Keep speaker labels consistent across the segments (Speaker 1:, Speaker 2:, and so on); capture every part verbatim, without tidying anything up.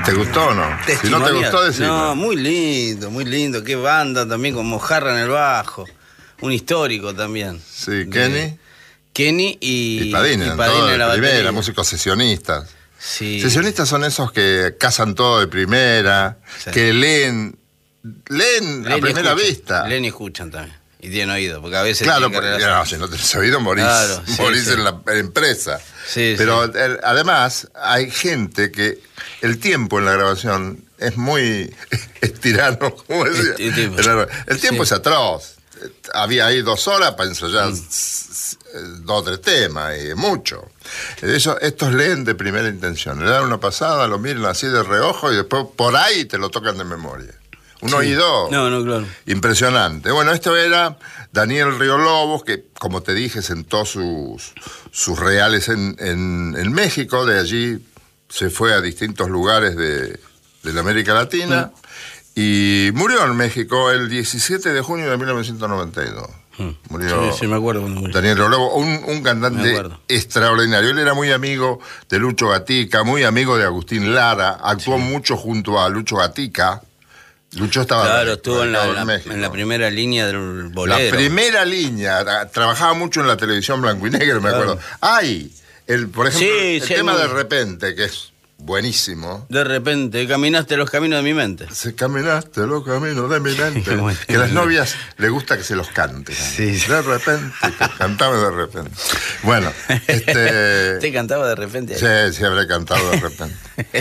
Speaker 1: ¿Te gustó o no? Si no te gustó, decime.
Speaker 2: No, muy lindo, muy lindo. Qué banda también con Mojarra en el bajo. Un histórico también.
Speaker 1: Sí,
Speaker 2: de
Speaker 1: Kenny.
Speaker 2: Kenny y,
Speaker 1: y Padina,
Speaker 2: y Padina
Speaker 1: en la
Speaker 2: batería.
Speaker 1: primera, músicos sesionistas.
Speaker 2: Sí.
Speaker 1: Sesionistas son esos que cazan todo de primera,
Speaker 2: Sí.
Speaker 1: que leen, leen, leen a primera
Speaker 2: escuchan,
Speaker 1: vista.
Speaker 2: Leen y escuchan también. Y tienen oído, porque a veces...
Speaker 1: Claro, porque, no, si no tenés oído morís,
Speaker 2: Claro, sí,
Speaker 1: morís
Speaker 2: sí.
Speaker 1: en la empresa.
Speaker 2: Sí,
Speaker 1: Pero
Speaker 2: sí.
Speaker 1: el, además hay gente que el tiempo en la grabación es muy estirano, como decía.
Speaker 2: El tiempo,
Speaker 1: el, el tiempo
Speaker 2: sí.
Speaker 1: es atroz. Había ahí dos horas para ensayar
Speaker 2: Mm.
Speaker 1: dos o tres temas, y mucho. Eso, estos leen de primera intención, le dan una pasada, lo miran así de reojo y después por ahí te lo tocan de memoria. Un
Speaker 2: Sí.
Speaker 1: oído
Speaker 2: No, no, claro.
Speaker 1: impresionante. Bueno, esto era Daniel Río Lobos, que como te dije sentó sus, sus reales en, en, en México, de allí se fue a distintos lugares de, de la América Latina y murió en México el diecisiete de junio de mil novecientos noventa y dos. Murió
Speaker 2: Sí, sí, me acuerdo cuando murió.
Speaker 1: Daniel Río Lobos, un, un
Speaker 2: Me
Speaker 1: cantante
Speaker 2: acuerdo.
Speaker 1: extraordinario. Él era muy amigo de Lucho Gatica, muy amigo de Agustín Lara, actuó
Speaker 2: Sí.
Speaker 1: mucho junto a Lucho Gatica. Lucho estaba
Speaker 2: Claro, estuvo en la,
Speaker 1: radicado
Speaker 2: la-
Speaker 1: México.
Speaker 2: en la primera línea del bolero.
Speaker 1: La primera línea, tra- trabajaba mucho en la televisión blanco y negro, me
Speaker 2: Claro.
Speaker 1: acuerdo. Ay, el, por ejemplo,
Speaker 2: Sí,
Speaker 1: el
Speaker 2: sí,
Speaker 1: tema
Speaker 2: muy-
Speaker 1: de repente, que es buenísimo.
Speaker 2: De repente, caminaste los caminos de mi mente.
Speaker 1: Se caminaste los caminos de mi mente.
Speaker 2: Bueno.
Speaker 1: Que a las novias les gusta que se los cante.
Speaker 2: Sí, sí.
Speaker 1: De repente, que cantame de repente. Bueno, este...
Speaker 2: Te cantaba de repente.
Speaker 1: Sí, sí, habré cantado de repente.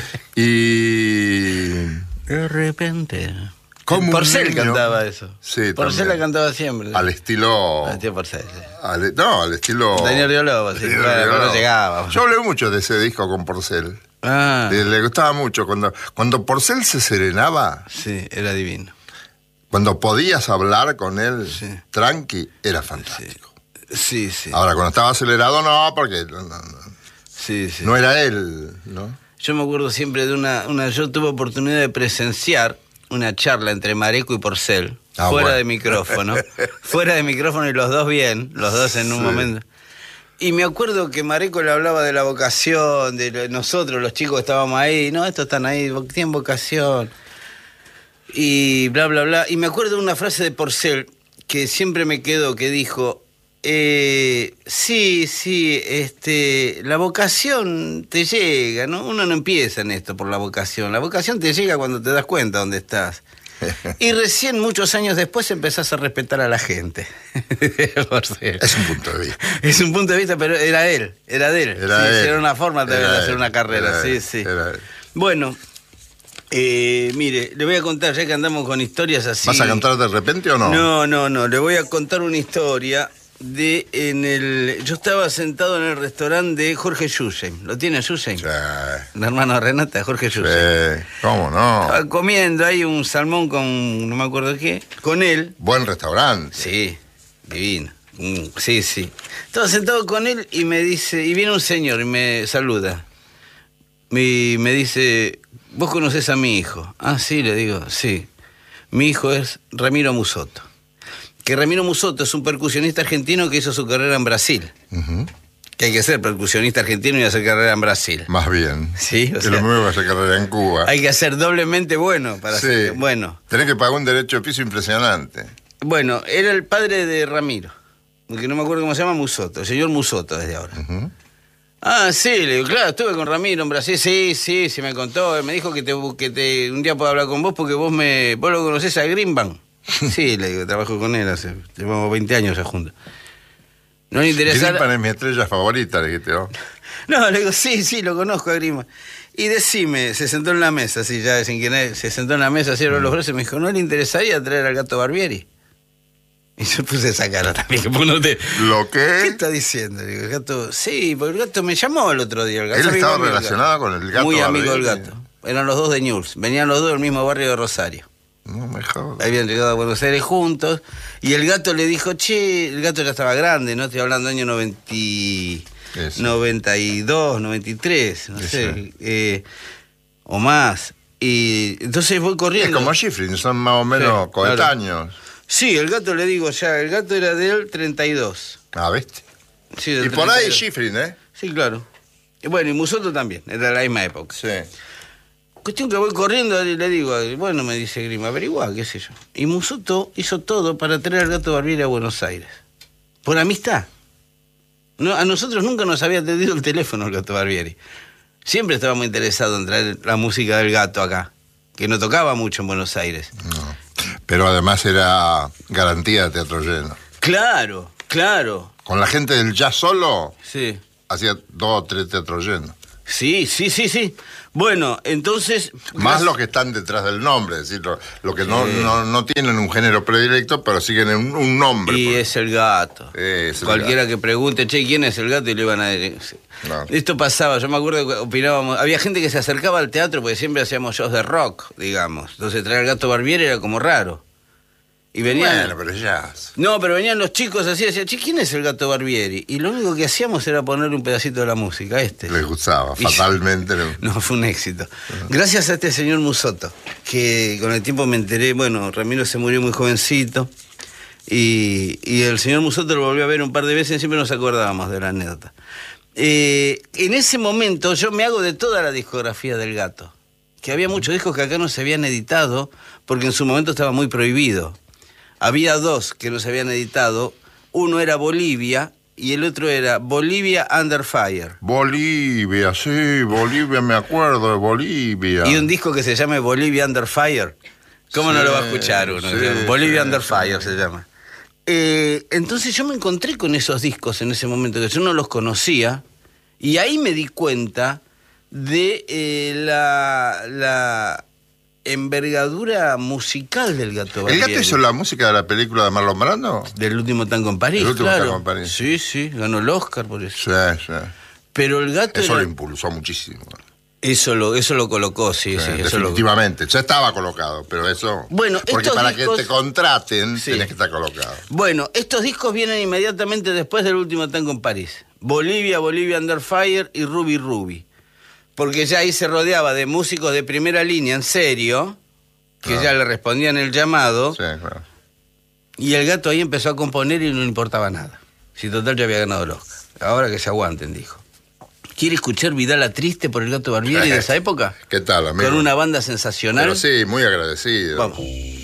Speaker 1: Y...
Speaker 2: De repente.
Speaker 1: Como un
Speaker 2: Porcel
Speaker 1: niño.
Speaker 2: cantaba eso.
Speaker 1: Sí,
Speaker 2: Porcel
Speaker 1: también.
Speaker 2: la cantaba siempre.
Speaker 1: Al estilo...
Speaker 2: Ah, tío Porcel, sí.
Speaker 1: al- no, al estilo...
Speaker 2: Daniel Río Lobos, sí,
Speaker 1: Daniel
Speaker 2: bueno,
Speaker 1: Río
Speaker 2: pero no
Speaker 1: Lobos.
Speaker 2: llegaba.
Speaker 1: Yo hablé mucho de ese disco con Porcel.
Speaker 2: Ah,
Speaker 1: Le, le gustaba mucho. Cuando, cuando Porcel se serenaba,
Speaker 2: sí, era divino.
Speaker 1: cuando podías hablar con él
Speaker 2: Sí.
Speaker 1: tranqui, era fantástico.
Speaker 2: Sí, sí.
Speaker 1: Ahora, cuando estaba acelerado, no, porque no, no, no,
Speaker 2: Sí, sí.
Speaker 1: no era él, ¿no?
Speaker 2: Yo me acuerdo siempre de una, una... Yo tuve oportunidad de presenciar una charla entre Mareco y Porcel,
Speaker 1: Ah,
Speaker 2: fuera
Speaker 1: bueno.
Speaker 2: de micrófono. Fuera de micrófono y los dos bien, los dos en un
Speaker 1: Sí.
Speaker 2: momento. Y me acuerdo que Mareco le hablaba de la vocación, de lo- nosotros, los chicos que estábamos ahí. No, estos están ahí, vo- tienen vocación. Y bla, bla, bla. Y me acuerdo de una frase de Porcel que siempre me quedó, que dijo... Eh, sí, sí, este, la vocación te llega, ¿no? Uno no empieza en esto por la vocación. La vocación te llega cuando te das cuenta dónde estás. Y recién, muchos años después, empezás a respetar a la gente. Porcel.
Speaker 1: Es un punto de vista.
Speaker 2: Es un punto de vista, pero era él, era de él.
Speaker 1: Era
Speaker 2: Sí,
Speaker 1: él.
Speaker 2: Era una forma de
Speaker 1: Era
Speaker 2: hacer
Speaker 1: él.
Speaker 2: una carrera,
Speaker 1: Era
Speaker 2: sí,
Speaker 1: él.
Speaker 2: sí.
Speaker 1: Era él.
Speaker 2: Bueno, eh, mire, le voy a contar, ya que andamos con historias así.
Speaker 1: ¿Vas a cantar de repente o no?
Speaker 2: No, no, no, le voy a contar una historia de en el... Yo estaba sentado en el restaurante de Jorge Yusem. ¿Lo tiene Yusem?
Speaker 1: Sí,
Speaker 2: El hermano de Renata, Jorge Yusem.
Speaker 1: sí, ¿cómo no?
Speaker 2: Estaba comiendo ahí un salmón con no me acuerdo qué, con él.
Speaker 1: Buen restaurante.
Speaker 2: Sí, divino. Mm, sí, sí. Estaba sentado con él y me dice, y viene un señor y me saluda. Y me dice, ¿vos conocés a mi hijo? Ah, sí, le digo, sí. Mi hijo es Ramiro Musoto. Que Ramiro Musoto es un percusionista argentino que hizo su carrera en Brasil.
Speaker 1: Ujú.
Speaker 2: Que hay que ser percusionista argentino y hacer carrera en Brasil.
Speaker 1: Más bien.
Speaker 2: Sí, o
Speaker 1: Que
Speaker 2: sea,
Speaker 1: lo mismo que hacer carrera en Cuba.
Speaker 2: hay que ser doblemente bueno para
Speaker 1: Sí.
Speaker 2: ser bueno.
Speaker 1: Tenés que pagar un derecho de piso impresionante.
Speaker 2: Bueno, era el padre de Ramiro, que no me acuerdo cómo se llama, Musoto, el señor Musoto desde ahora.
Speaker 1: Ujú.
Speaker 2: Ah, sí, le digo, claro, estuve con Ramiro en Brasil, sí, sí, sí me contó, me dijo que te que te un día puedo hablar con vos porque vos me vos lo conocés a Greenbank. Sí, le digo, trabajo con él hace, llevamos veinte años ya juntos. No le interesa.
Speaker 1: Greenpan es mi estrella favorita, le dijiste vos.
Speaker 2: No, le digo, sí, sí, lo conozco a Greenbank. Y decime, se sentó en la mesa, así ya sin que nadie, se sentó en la mesa, cerró los brazos y me dijo, ¿no le interesaría traer al gato Barbieri? Y yo puse esa cara también, que no te...
Speaker 1: ¿Lo
Speaker 2: ¿Qué
Speaker 1: que?
Speaker 2: está diciendo? Le digo, el gato, sí, porque el gato me llamó el otro día. El gato
Speaker 1: Él
Speaker 2: amigo
Speaker 1: estaba
Speaker 2: mío, el
Speaker 1: relacionado con el gato
Speaker 2: Muy amigo del
Speaker 1: Barbieri.
Speaker 2: gato. Eran los dos de Newell's. Venían los dos del mismo barrio de Rosario.
Speaker 1: No me jodas.
Speaker 2: Habían llegado a Buenos Aires juntos. Y el gato le dijo, che, el gato ya estaba grande, ¿no? Estoy hablando año noventa,
Speaker 1: Eso.
Speaker 2: noventa y dos, noventa y tres, no
Speaker 1: Eso.
Speaker 2: sé. eh, o más. Y entonces voy
Speaker 1: Es
Speaker 2: corriendo.
Speaker 1: como Schifrin, son más o menos
Speaker 2: Sí,
Speaker 1: coetáneos.
Speaker 2: Sí, el gato le digo ya, el gato era del treinta y dos.
Speaker 1: Ah, ¿viste?
Speaker 2: Sí, del
Speaker 1: Y por ahí
Speaker 2: treinta y dos.
Speaker 1: Schifrin, ¿eh?
Speaker 2: Sí, claro. Y bueno, y Musoto también, era de la misma época.
Speaker 1: Sí.
Speaker 2: Cuestión que voy corriendo y le digo, bueno, me dice Grima, averiguá, qué sé yo. Y Musotto hizo todo para traer al Gato Barbieri a Buenos Aires. Por amistad. No, a nosotros nunca nos había atendido el teléfono el Gato Barbieri. Siempre estábamos interesados en traer la música del Gato acá, que no tocaba mucho en Buenos Aires.
Speaker 1: No. Pero además era garantía de teatro lleno.
Speaker 2: Claro, claro.
Speaker 1: Con la gente del jazz solo,
Speaker 2: Sí.
Speaker 1: hacía dos o tres teatros llenos.
Speaker 2: Sí, sí, sí, sí. Bueno, entonces...
Speaker 1: Más los que están detrás del nombre, es decir, lo, lo que no,
Speaker 2: Sí.
Speaker 1: no, no tienen un género predilecto, pero siguen un, un nombre.
Speaker 2: Y
Speaker 1: por-
Speaker 2: es el Gato.
Speaker 1: Es el
Speaker 2: Cualquiera
Speaker 1: Gato.
Speaker 2: que pregunte, che, ¿quién es el Gato? Y le iban a decir...
Speaker 1: No.
Speaker 2: Esto pasaba, yo me acuerdo que opinábamos... Había gente que se acercaba al teatro porque siempre hacíamos shows de rock, digamos. Entonces traer al Gato Barbieri era como raro. Y venían...
Speaker 1: Bueno, pero jazz.
Speaker 2: No, pero venían los chicos así y decían, che, ¿quién es el Gato Barbieri? Y lo único que hacíamos era ponerle un pedacito de la música, este.
Speaker 1: Les gustaba,
Speaker 2: Y-
Speaker 1: fatalmente. no.
Speaker 2: No, fue un éxito. Gracias a este señor Musotto, que con el tiempo me enteré, bueno, Ramiro se murió muy jovencito, y, y el señor Musotto lo volvió a ver un par de veces y siempre nos acordábamos de la anécdota. Eh, en ese momento yo me hago de toda la discografía del Gato, que había muchos discos que acá no se habían editado, porque en su momento estaba muy prohibido. Había dos que no se habían editado, uno era Bolivia y el otro era Bolivia Under Fire.
Speaker 1: Bolivia, sí, Bolivia, me acuerdo de Bolivia.
Speaker 2: Y un disco que se llama Bolivia Under Fire. ¿Cómo
Speaker 1: Sí,
Speaker 2: no lo va a escuchar uno?
Speaker 1: sí,
Speaker 2: Bolivia
Speaker 1: sí,
Speaker 2: Under
Speaker 1: sí.
Speaker 2: Fire se llama. Eh, entonces yo me encontré con esos discos en ese momento, que yo no los conocía, y ahí me di cuenta de eh, la, la envergadura musical del Gato
Speaker 1: ¿El
Speaker 2: Barbieri.
Speaker 1: Gato hizo la música de la película de Marlon Brando?
Speaker 2: Del último tango en París,
Speaker 1: El último
Speaker 2: claro.
Speaker 1: tango en París.
Speaker 2: Sí, sí, ganó el Oscar por eso.
Speaker 1: Sí, sí.
Speaker 2: Pero el Gato
Speaker 1: Eso
Speaker 2: era-
Speaker 1: lo impulsó muchísimo.
Speaker 2: eso lo, eso lo colocó, sí,
Speaker 1: Sí,
Speaker 2: sí, eso lo...
Speaker 1: definitivamente. Ya estaba colocado, pero eso...
Speaker 2: Bueno,
Speaker 1: porque
Speaker 2: estos
Speaker 1: para
Speaker 2: discos-
Speaker 1: que te contraten,
Speaker 2: Sí.
Speaker 1: tenés que estar colocado.
Speaker 2: Bueno, estos discos vienen inmediatamente después del último tango en París. Bolivia, Bolivia Under Fire y Ruby Ruby. Porque ya ahí se rodeaba de músicos de primera línea, en serio, que
Speaker 1: Claro.
Speaker 2: ya le respondían el llamado,
Speaker 1: Sí, claro.
Speaker 2: y el Gato ahí empezó a componer y no le importaba nada. Si total ya había ganado el Oscar. Ahora que se aguanten, dijo. ¿Quiere escuchar Vidala Triste por el Gato Barbieri de esa época?
Speaker 1: ¿Qué tal, amigo?
Speaker 2: Con una banda sensacional.
Speaker 1: Pero sí, muy agradecido.
Speaker 2: Vamos.